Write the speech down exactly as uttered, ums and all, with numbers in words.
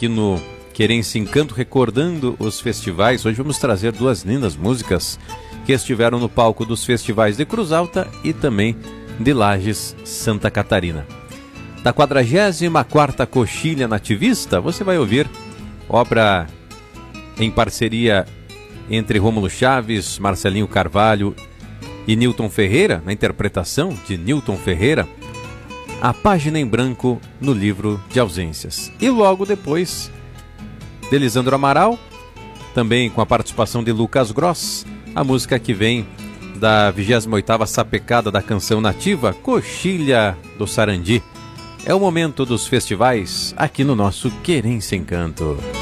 aqui no Querência Encanto, recordando os festivais. Hoje vamos trazer duas lindas músicas que estiveram no palco dos festivais de Cruz Alta e também de Lages, Santa Catarina. Da quadragésima quarta Coxilha Nativista, você vai ouvir obra em parceria entre Rômulo Chaves, Marcelinho Carvalho e Nilton Ferreira, na interpretação de Nilton Ferreira, A Página em Branco no Livro de Ausências. E logo depois, de Lisandro Amaral, também com a participação de Lucas Gross, a música que vem da vigésima oitava Sapecada da Canção Nativa, Coxilha do Sarandi. É o momento dos festivais aqui no nosso Querência Encanto.